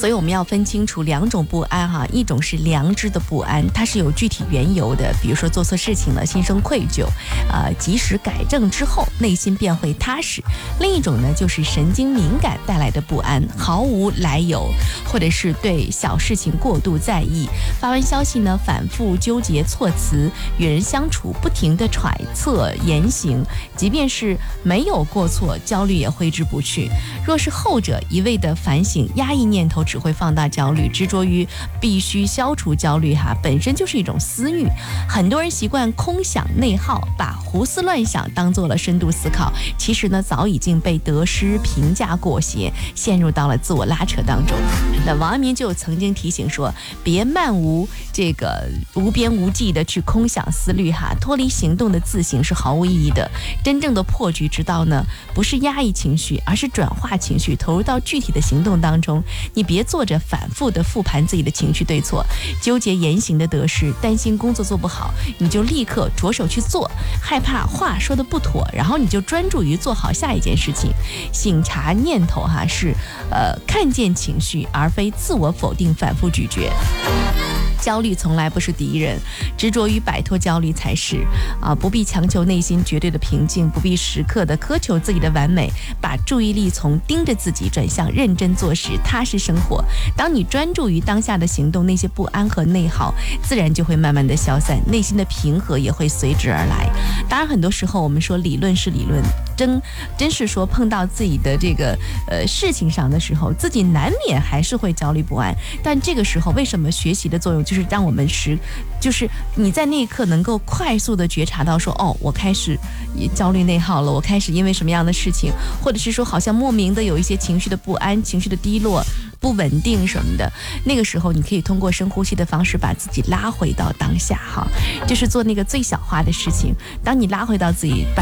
所以我们要分清楚两种不安哈，一种是良知的不安，它是有具体缘由的，比如说做错事情了，心生愧疚，及时改正之后，内心便会踏实。另一种呢，就是神经敏感带来的不安，毫无来由，或者是对小事情过度在意，发完消息呢，反复纠结措辞，与人相处不停地揣测言行，即便是没有过错，焦虑也挥之不去。若是后者，一味的反省压抑念头，只会放大焦虑，执着于必须消除焦虑本身就是一种私欲。很多人习惯空想内耗，把胡思乱想当做了深度思考，其实呢，早已经被得失评价裹挟，陷入到了自我拉扯当中。那王阳明就曾经提醒说，别漫无边无际的去空想思虑脱离行动的自省是毫无意义的。真正的破局之道呢，不是压抑情绪，而是转化情绪，投入到具体的行动当中。你别坐着反复的复盘自己的情绪对错，纠结言行的得失，担心工作做不好，你就立刻着手去做，害怕话说的不妥，然后你就专注于做好下一件事情。醒察念头是看见情绪，而非自我否定反复咀嚼。焦虑从来不是敌人，执着于摆脱焦虑才是不必强求内心绝对的平静，不必时刻的苛求自己的完美，把注意力从盯着自己转向认真做事，踏实生活。当你专注于当下的行动，那些不安和内耗自然就会慢慢的消散，内心的平和也会随之而来。当然很多时候我们说理论是理论，真是说碰到自己的这个事情上的时候，自己难免还是会焦虑不安。但这个时候为什么学习的作用就是让我们就是你在那一刻能够快速的觉察到说，我开始焦虑内耗了，我开始因为什么样的事情，或者是说好像莫名的有一些情绪的不安，情绪的低落不稳定什么的，那个时候你可以通过深呼吸的方式把自己拉回到当下就是做那个最小化的事情。当你拉回到自己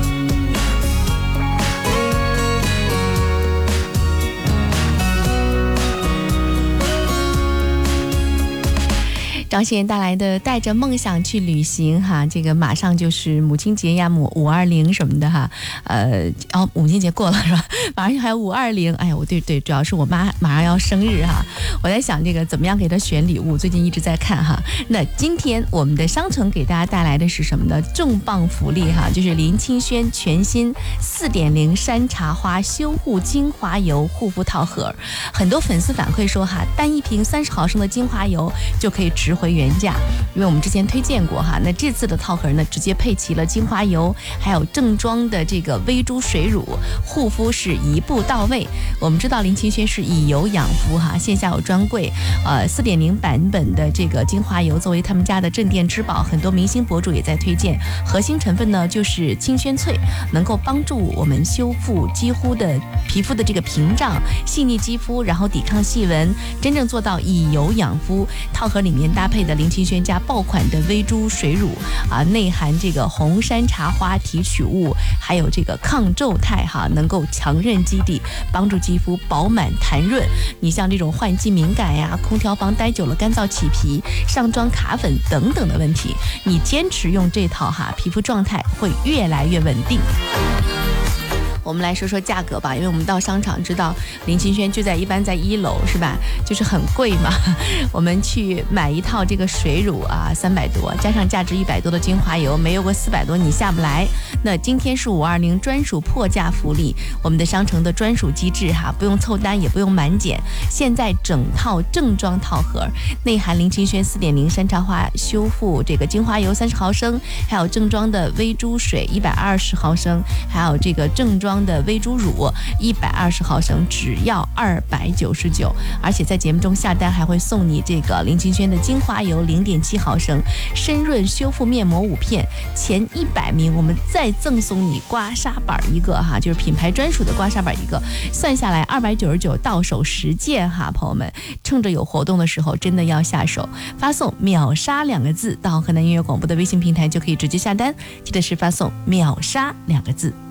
张信仁带来的带着梦想去旅行这个马上就是母亲节呀，520什么的母亲节过了是吧？马上还有520，哎呀，对，主要是我妈马上要生日我在想这个怎么样给她选礼物，最近一直在看那今天我们的商城给大家带来的是什么呢？重磅福利就是林清轩全新4.0山茶花修护精华油护肤套盒。很多粉丝反馈说单一瓶30毫升的精华油就可以值回原价，因为我们之前推荐过那这次的套盒呢，直接配齐了精华油，还有正装的这个微珠水乳，护肤是一步到位。我们知道林清轩是以油养肤线下有专柜，4.0版本的这个精华油作为他们家的镇店之宝，很多明星博主也在推荐。核心成分呢就是清轩萃，能够帮助我们修复几乎的皮肤的这个屏障，细腻肌肤，然后抵抗细纹，真正做到以油养肤。套盒里面搭配的林清轩家爆款的微珠水乳内含这个红山茶花提取物，还有这个抗皱肽能够强韧基底，帮助肌肤饱满弹润。你像这种换季敏感呀，空调房待久了干燥起皮，上妆卡粉等等的问题，你坚持用这套皮肤状态会越来越稳定。我们来说说价格吧，因为我们到商场知道林清轩就一般在1楼是吧，就是很贵嘛。我们去买一套这个水乳300多，加上价值100多的精华油，没有个400多你下不来。那今天是520专属破价福利，我们的商城的专属机制不用凑单也不用满减，现在整套正装套盒内含林清轩4.0山茶花修复这个精华油30毫升，还有正装的微珠水120毫升，还有这个正装的微珠乳120毫升，只要299，而且在节目中下单还会送你这个林清轩的精华油0.7毫升深润修复面膜5片，前100名我们再赠送你刮痧板一个就是品牌专属的刮痧板一个，算下来299，到手10件朋友们趁着有活动的时候真的要下手，发送秒杀2个字到河南音乐广播的微信平台就可以直接下单，记得是发送秒杀2个字。